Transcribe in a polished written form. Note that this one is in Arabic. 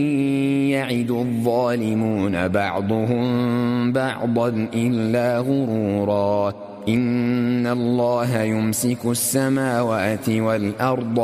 يعد الظالمون بعضهم بعضا إلا غرورا إن الله يمسك السماوات والأرض